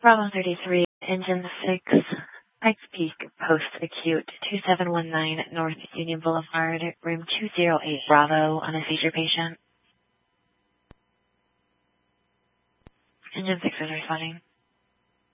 Bravo 33, Engine 6, Pikes Peak, post-acute, 2719 North Union Boulevard, room 208 Bravo, on a seizure patient. Engine 6 is responding.